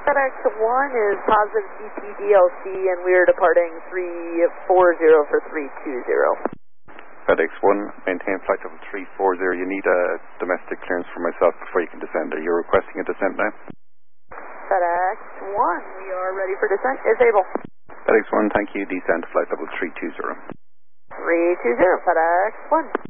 FedEx 1 is positive CTDLC, and we are departing 340 for 320. FedEx 1, maintain flight level 340. You need a domestic clearance for myself before you can descend. Are you requesting a descent now? FedEx 1, we are ready for descent. Is able. FedEx 1, thank you. Descent flight level 320. 320, FedEx 1.